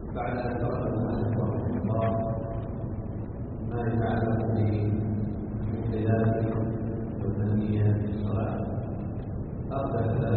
بعد أن تقدم رحمه الله ما يتعلق باختلاف والتنمية في الصلاة أخذ